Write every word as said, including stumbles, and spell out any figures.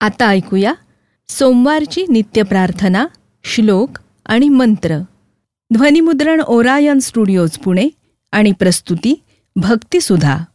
आता ऐकूया सोमवारची नित्यप्रार्थना, श्लोक आणि मंत्र. ध्वनिमुद्रण ओरायन स्टुडिओज पुणे आणि प्रस्तुती भक्तिसुधा.